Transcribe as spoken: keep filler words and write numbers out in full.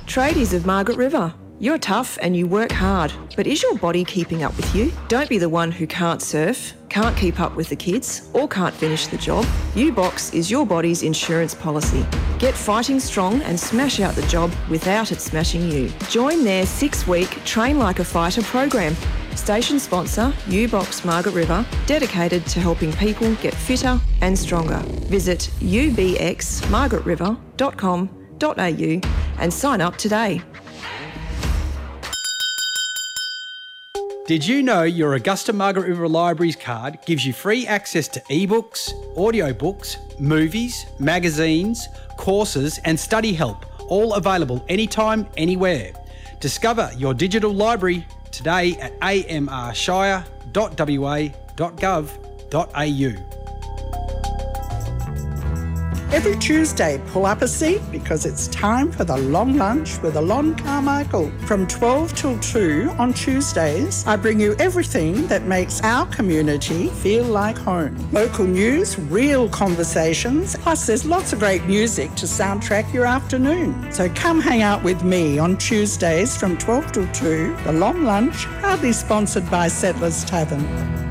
Tradies of Margaret River. You're tough and you work hard, but is your body keeping up with you? Don't be the one who can't surf, can't keep up with the kids, or can't finish the job. U-Box is your body's insurance policy. Get fighting strong and smash out the job without it smashing you. Join their six-week Train Like a Fighter program. Station sponsor, U-Box Margaret River, dedicated to helping people get fitter and stronger. Visit u b x margaret river dot com dot a u and sign up today. Did you know your Augusta Margaret River Libraries card gives you free access to ebooks, audiobooks, movies, magazines, courses and study help, all available anytime, anywhere. Discover your digital library today at a m r shire dot w a dot gov dot a u. Every Tuesday, pull up a seat because it's time for the long lunch with Alon Carmichael. From twelve till two on Tuesdays, I bring you everything that makes our community feel like home. Local news, real conversations, plus there's lots of great music to soundtrack your afternoon. So come hang out with me on Tuesdays from twelve till two, the long lunch, proudly sponsored by Settlers Tavern.